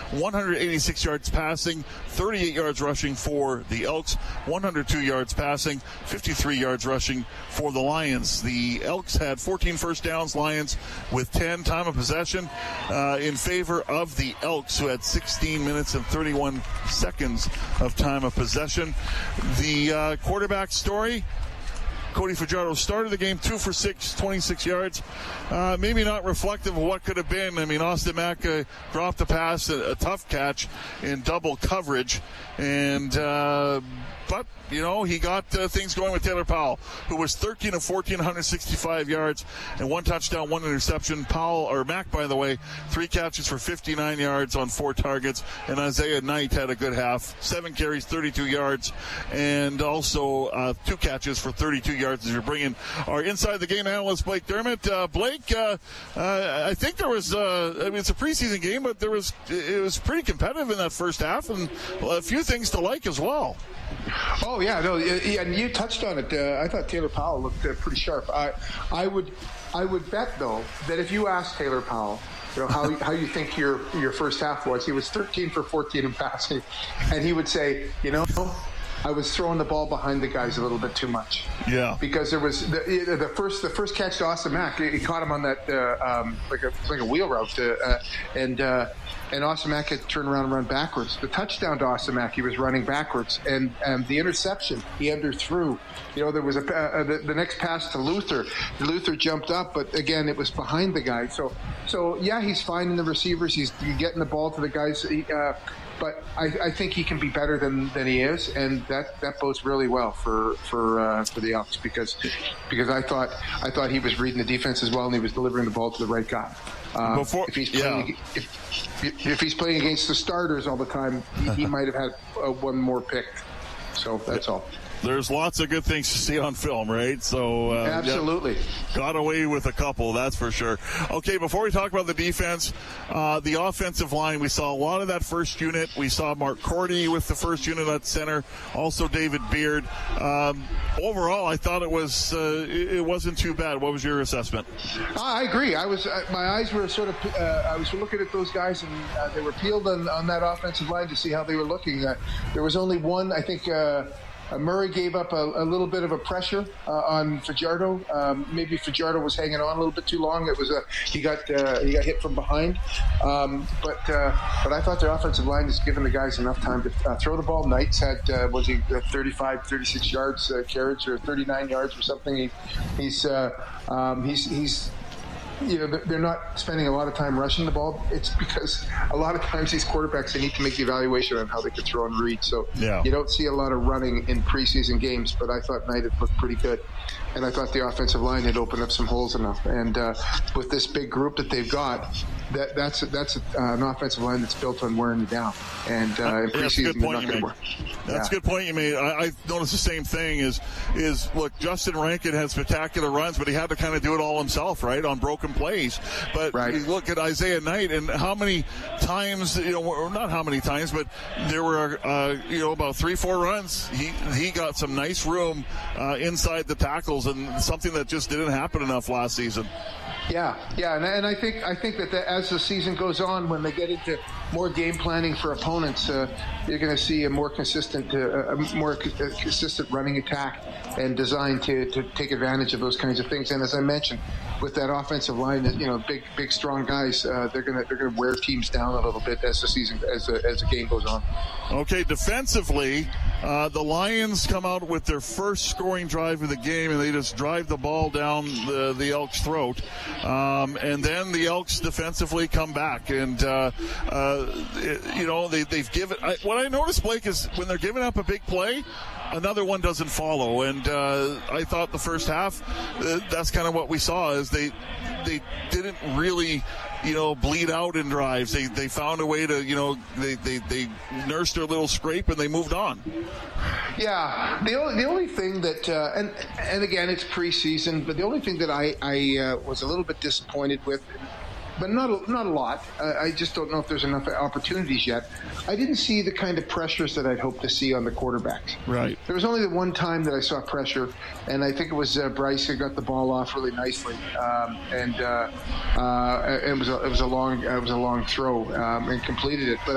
186 yards passing, 38 yards rushing for the Elks, 102 yards passing, 53 yards rushing for the Lions. The Elks had 14 first downs, Lions with 10. Time of possession in favor of the Elks, who had 16 minutes and 31 seconds of time of possession. The quarterback story: Cody Fajardo started the game 2 for 6, 26 yards. Maybe not reflective of what could have been. I mean, Austin Mack dropped the pass, a tough catch in double coverage. But, he got things going with Taylor Powell, who was 13 of 14, 165 yards, and 1 touchdown, 1 interception. Mack, by the way, 3 catches for 59 yards on 4 targets, and Isaiah Knight had a good half. 7 carries, 32 yards, and also 2 catches for 32 yards as you're bringing our Inside the Game analyst, Blake Dermott. Blake, I think there was, it's a preseason game, but it was pretty competitive in that first half, and a few things to like as well. Oh yeah, no, and you touched on it. I thought Taylor Powell looked pretty sharp. I would bet though that if you asked Taylor Powell, how you think your first half was, he was 13 for 14 in passing, and he would say, I was throwing the ball behind the guys a little bit too much. Yeah. Because there was the first catch to Austin Mack, he caught him on that like a wheel route, and Austin Mack had to turn around and run backwards. The touchdown to Austin Mack, he was running backwards, and the interception he underthrew. There was the next pass to Luther. Luther jumped up, but again, it was behind the guy. So yeah, he's finding the receivers. He's getting the ball to the guys. But I think he can be better than he is, and that bodes really well for the Elks because I thought he was reading the defense as well, and he was delivering the ball to the right guy. If he's playing against the starters all the time, he might have had one more pick. So that's all. There's lots of good things to see on film, right? So absolutely. Got away with a couple, that's for sure. Okay, before we talk about the defense, the offensive line, we saw a lot of that first unit. We saw Mark Cordy with the first unit at center, also David Beard. Overall, I thought it wasn't too bad. What was your assessment? I agree. My eyes were sort of I was looking at those guys, and they were peeled on that offensive line to see how they were looking. There was only one, I think. Murray gave up a little bit of a pressure on Fajardo. Maybe Fajardo was hanging on a little bit too long. It was he got hit from behind. But I thought the offensive line has given the guys enough time to throw the ball. Knights had 35, 36 yards carriage, or 39 yards or something. He's they're not spending a lot of time rushing the ball. It's because a lot of times these quarterbacks, they need to make the evaluation on how they can throw and read. So you don't see a lot of running in preseason games, but I thought Knight had looked pretty good. And I thought the offensive line had opened up some holes enough. And with this big group that they've got, that's an offensive line that's built on wearing you down. And in preseason, they're not going to work. That's a good point you made. I noticed the same thing. Is look, Justin Rankin had spectacular runs, but he had to kind of do it all himself, right, on broken plays. But you look at Isaiah Knight, and how many times, or not how many times, but there were about 3-4 runs. He got some nice room inside the tackles, and something that just didn't happen enough last season. Yeah, and I think that as the season goes on, when they get into more game planning for opponents, you're going to see a more consistent running attack and designed to take advantage of those kinds of things. And as I mentioned, with that offensive line, big strong guys, they're going to wear teams down a little bit as the game goes on. Okay, defensively, the Lions come out with their first scoring drive of the game, and they just drive the ball down the Elks' throat. And then the Elks defensively come back, and they've given. What I noticed, Blake, is when they're giving up a big play, another one doesn't follow. And I thought the first half, that's kind of what we saw, is they didn't really bleed out in drives. They found a way to they nursed their little scrape and they moved on. Yeah, the only thing that and again, it's preseason, but the only thing that I was a little bit disappointed with, but not a lot. I just don't know if there's enough opportunities yet. I didn't see the kind of pressures that I'd hoped to see on the quarterbacks. Right. There was only the one time that I saw pressure, and I think it was Bryce who got the ball off really nicely, and it was a long throw and completed it. But